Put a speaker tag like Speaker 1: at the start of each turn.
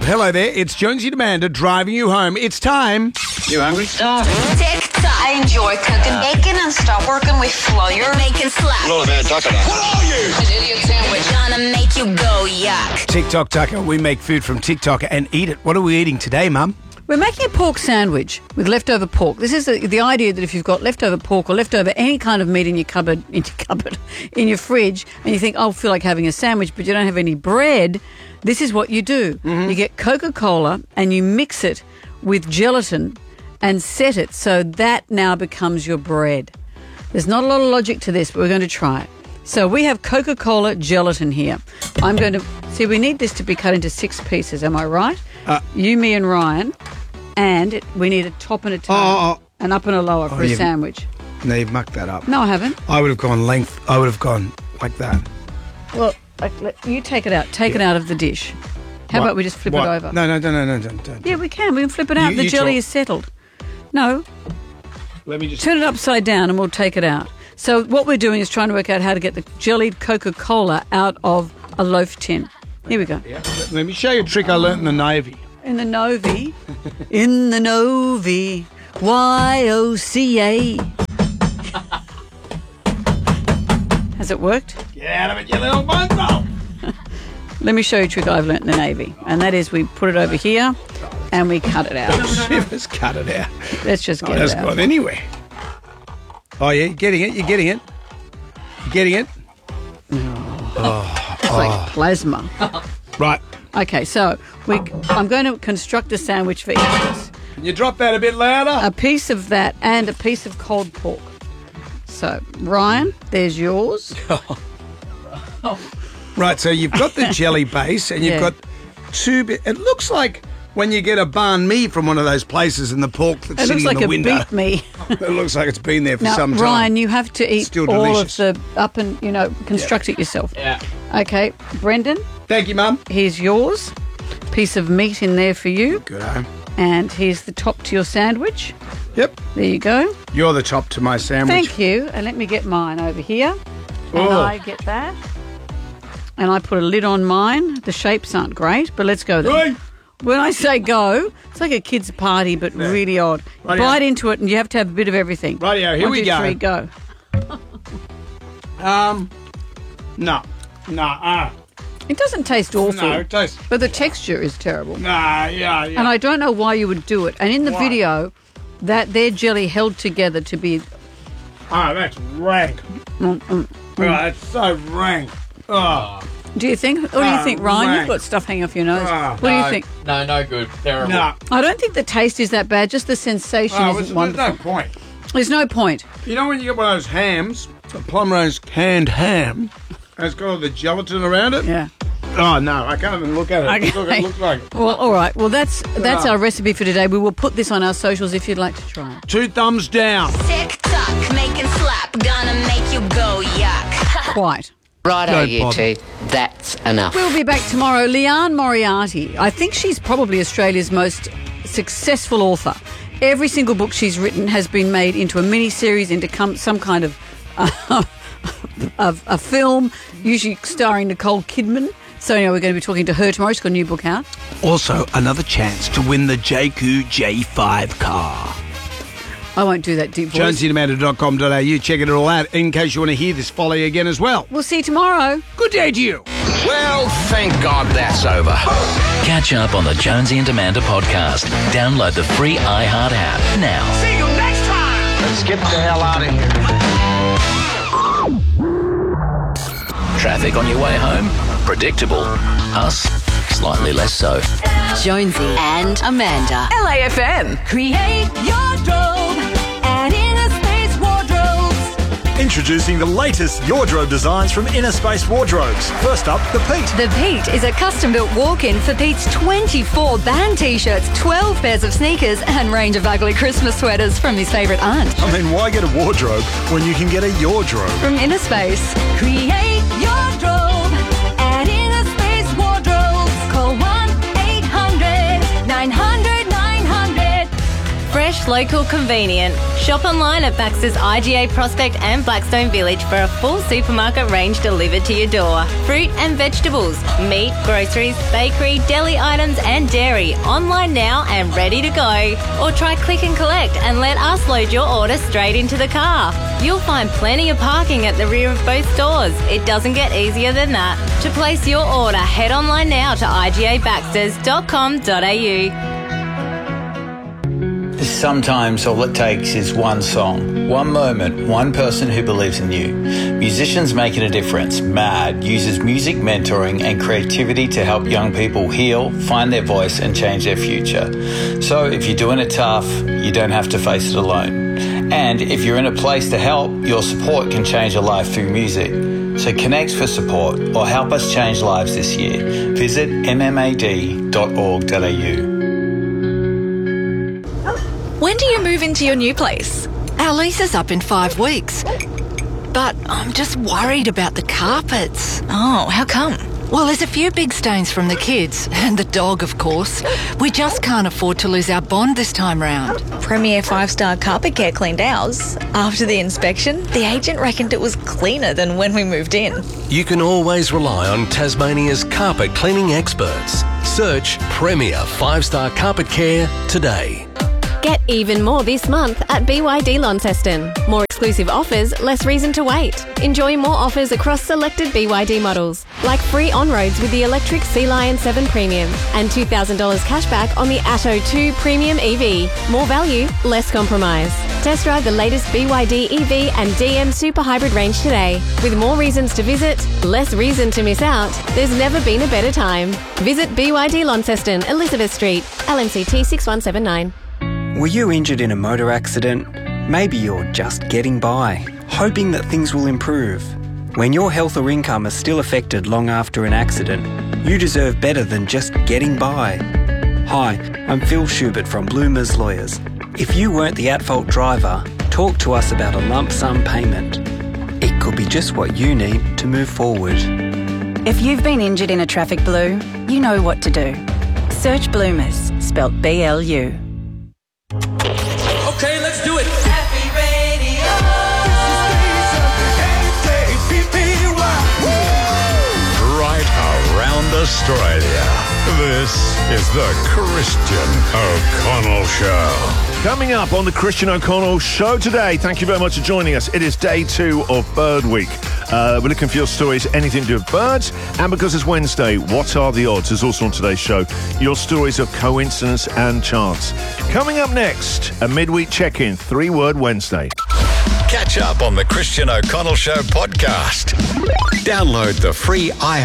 Speaker 1: Hello there, it's Jonesy and Amanda driving you home. It's time.
Speaker 2: You hungry?
Speaker 3: Starving. TikTok. I enjoy cooking bacon and stop working with flour. Making slap.
Speaker 2: What are you?
Speaker 3: An idiot sandwich. Gonna make you go yuck.
Speaker 1: TikTok Tucker, we make food from TikTok and eat it. What are we eating today, Mum?
Speaker 4: We're making a pork sandwich with leftover pork. This is the idea that if you've got leftover pork or leftover any kind of meat in in your fridge, and you think, oh, I feel like having a sandwich, but you don't have any bread, this is what you do. Mm-hmm. You get Coca-Cola and you mix it with gelatin and set it so that now becomes your bread. There's not a lot of logic to this, but we're going to try it. So we have Coca-Cola gelatin here. I'm going to... See, we need this to be cut into 6 pieces, am I right? You, me and Ryan. And we need a top and a tail. An up and a lower for a sandwich.
Speaker 1: No, you've mucked that up.
Speaker 4: No, I haven't.
Speaker 1: I would have gone length. I would have gone like that.
Speaker 4: Well, you take it out. Take it out of the dish. How about we just flip it over?
Speaker 1: No, don't.
Speaker 4: Yeah, we can. We can flip it out. The jelly is settled. No.
Speaker 1: Let me just...
Speaker 4: Turn it upside down and we'll take it out. So what we're doing is trying to work out how to get the jellied Coca-Cola out of a loaf tin. Here we go.
Speaker 1: Yeah. Let me show you a trick I learnt in the Navy.
Speaker 4: In the Novi. In the Novi. YOCA. Has it worked?
Speaker 1: Get out of it, you little mongrel!
Speaker 4: Let me show you a trick I've learnt in the Navy. And that is we put it over here and we cut it out.
Speaker 1: Shivers, cut it out.
Speaker 4: Let's just get it out.
Speaker 1: That's gone anywhere. Oh, yeah, you're getting it. You're getting it.
Speaker 4: It's like plasma.
Speaker 1: Right.
Speaker 4: Okay, so I'm going to construct a sandwich for each of us.
Speaker 1: Can you drop that a bit louder?
Speaker 4: A piece of that and a piece of cold pork. So, Ryan, there's yours.
Speaker 1: Right, so you've got the jelly base and you've got 2 bits. It looks like when you get a banh mi from one of those places and the pork that's sitting in the window.
Speaker 4: It looks like a beet me.
Speaker 1: It looks like it's been there for some time.
Speaker 4: Ryan, you have to eat
Speaker 1: Still
Speaker 4: all
Speaker 1: delicious.
Speaker 4: of the up and, construct it yourself.
Speaker 2: Yeah.
Speaker 4: Okay, Brendan,
Speaker 1: Thank you, Mum.
Speaker 4: here's yours. Piece of meat in there for you.
Speaker 1: Good home.
Speaker 4: And here's the top to your sandwich.
Speaker 1: Yep.
Speaker 4: There you go.
Speaker 1: You're the top to my sandwich.
Speaker 4: Thank you. And let me get mine over here. And I get that. And I put a lid on mine. The shapes aren't great, but let's go then.
Speaker 1: Right.
Speaker 4: When I say go, it's like a kid's party, but really odd.
Speaker 1: Rightio.
Speaker 4: Bite into it and you have to have a bit of everything.
Speaker 1: Rightio, here
Speaker 4: 1,
Speaker 1: we
Speaker 4: 2,
Speaker 1: go.
Speaker 4: 3, go.
Speaker 1: No.
Speaker 4: It doesn't taste awful.
Speaker 1: No, it tastes...
Speaker 4: But the texture is terrible.
Speaker 1: Nah, yeah.
Speaker 4: And I don't know why you would do it. And in the video, that their jelly held together to be...
Speaker 1: Oh, that's rank. Oh, that's so rank. Oh.
Speaker 4: Do you think? What do you think, Ryan?
Speaker 1: rank.
Speaker 4: You've got stuff hanging off your nose. What do you think?
Speaker 2: No good. Terrible.
Speaker 1: No.
Speaker 4: I don't think the taste is that bad. Just the sensation isn't
Speaker 1: There's
Speaker 4: wonderful.
Speaker 1: no point.
Speaker 4: There's no point.
Speaker 1: You know when you get one of those hams, a Plumrose canned ham, and it's got all the gelatin around it?
Speaker 4: Yeah.
Speaker 1: Oh, no, I can't even look at it.
Speaker 4: Okay.
Speaker 1: Look, it looks like
Speaker 4: Well, all right. Well, that's our recipe for today. We will put this on our socials if you'd like to try it.
Speaker 1: 2 thumbs down.
Speaker 3: TikTok. Making slap. Gonna make you go yuck.
Speaker 4: Quite.
Speaker 5: Righto,
Speaker 1: Don't
Speaker 5: you
Speaker 1: bother.
Speaker 5: two. That's enough.
Speaker 4: We'll be back tomorrow. Leanne Moriarty. I think she's probably Australia's most successful author. Every single book she's written has been made into a mini-series, into some kind of a film, usually starring Nicole Kidman. So anyway, we're going to be talking to her tomorrow. She's got a new book out.
Speaker 1: Also, another chance to win the JQ J5 car.
Speaker 4: I won't do that deep voice.
Speaker 1: JonesyandAmanda.com.au. Check it all out in case you want to hear this folly again as well.
Speaker 4: We'll see you tomorrow.
Speaker 1: Good day to you.
Speaker 6: Well, thank God that's over.
Speaker 7: Catch up on the Jonesy and Amanda podcast. Download the free iHeart app now.
Speaker 6: See you next time. Let's get the hell out of here.
Speaker 7: Traffic on your way home? Predictable. Us? Slightly less so.
Speaker 8: Jonesy and Amanda.
Speaker 9: LAFM.
Speaker 8: Create your strobe at Inner Space Wardrobes.
Speaker 10: Introducing the latest wardrobe designs from Inner Space Wardrobes. First up, the Pete.
Speaker 9: The Pete is a custom-built walk-in for Pete's 24 band T-shirts, 12 pairs of sneakers and range of ugly Christmas sweaters from his favourite aunt.
Speaker 10: I mean, why get a wardrobe when you can get a yourdrobe?
Speaker 9: From Inner Space.
Speaker 8: Create your strobe at Inner Space Wardrobes. Call 1-800-900-900.
Speaker 9: Fresh
Speaker 5: Fresh, local, convenient. Shop online at Baxter's IGA Prospect and Blackstone Village for a full supermarket range delivered to your door. Fruit and vegetables, meat, groceries, bakery, deli items and dairy. Online now and ready to go. Or try click and collect and let us load your order straight into the car. You'll find plenty of parking at the rear of both stores. It doesn't get easier than that. To place your order, head online now to igabaxters.com.au.
Speaker 11: Sometimes all it takes is one song, one moment, one person who believes in you. Musicians Making a Difference, MAD, uses music mentoring and creativity to help young people heal, find their voice and change their future. So if you're doing it tough, you don't have to face it alone. And if you're in a place to help, your support can change a life through music. So connect for support or help us change lives this year. Visit mmad.org.au.
Speaker 12: When do you move into your new place?
Speaker 13: Our lease is up in 5 weeks. But I'm just worried about the carpets.
Speaker 12: Oh, how come?
Speaker 13: Well, there's a few big stains from the kids, and the dog, of course. We just can't afford to lose our bond this time round.
Speaker 12: Premier 5-star Carpet Care cleaned ours. After the inspection, the agent reckoned it was cleaner than when we moved in.
Speaker 14: You can always rely on Tasmania's carpet cleaning experts. Search Premier 5-star Carpet Care today.
Speaker 15: Get even more this month at BYD Launceston. More exclusive offers, less reason to wait. Enjoy more offers across selected BYD models, like free on-roads with the electric Sea Lion 7 Premium and $2,000 cashback on the Atto 2 Premium EV. More value, less compromise. Test drive the latest BYD EV and DM Super Hybrid range today. With more reasons to visit, less reason to miss out, there's never been a better time. Visit BYD Launceston, Elizabeth Street, LMCT 6179.
Speaker 16: Were you injured in a motor accident? Maybe you're just getting by, hoping that things will improve. When your health or income is still affected long after an accident, you deserve better than just getting by. Hi, I'm Phil Schubert from Bloomers Lawyers. If you weren't the at-fault driver, talk to us about a lump sum payment. It could be just what you need to move forward.
Speaker 17: If you've been injured in a traffic blue, you know what to do. Search Bloomers, spelt B-L-U.
Speaker 18: Okay, let's do it.
Speaker 8: Happy Radio.
Speaker 19: Right around Australia. This is the Christian O'Connell Show.
Speaker 10: Coming up on the Christian O'Connell Show today, thank you very much for joining us. It is day 2 of Bird Week. We're looking for your stories, anything to do with birds. And because it's Wednesday, what are the odds? Is also on today's show. Your stories of coincidence and chance. Coming up next, a midweek check-in, 3-word Wednesday.
Speaker 19: Catch up on the Christian O'Connell Show podcast. Download the free